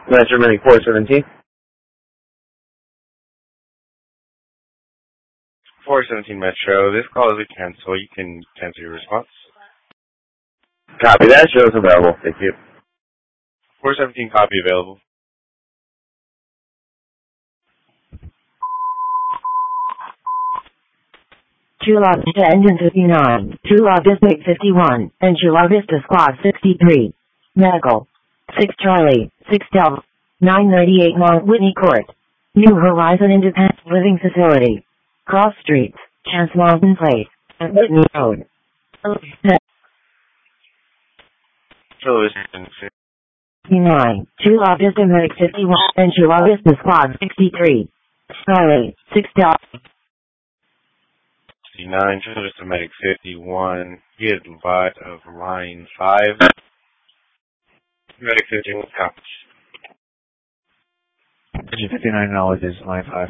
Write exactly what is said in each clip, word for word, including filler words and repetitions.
Metro Medic four seventeen. four seventeen Metro, this call is a cancel. You can cancel your response. Copy that. Shows available. Thank you. four seventeen copy available. Chula Vista Engine fifty-nine, Chula Vista fifty-one, and Chula Vista Squad sixty-three. Medical. six Charlie, six Delta, nine ninety-eight Mount Whitney Court. New Horizon Independent Living Facility. Cross Streets, Chance Mountain Place, and Whitney Road. Chula Vista fifty-nine, Chula Vista Medic fifty-one, and Chula Vista Squad sixty-three. Charlie, six Delta. fifty-nine, Chula Vista Medic fifty-one. He is live of line five. Medic fifty-one, copy. Engine fifty-nine knowledge is line five.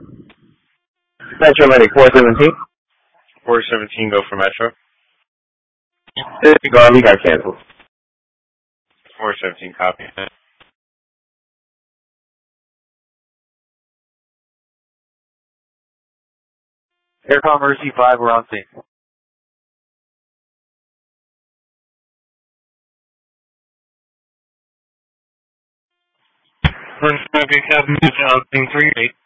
Metro Medic four seventeen. four seventeen, go for Metro. Disregard, we got canceled. four seventeen, copy. Aircom Mercy five, we're on scene. First, Captain, Captain, three eight.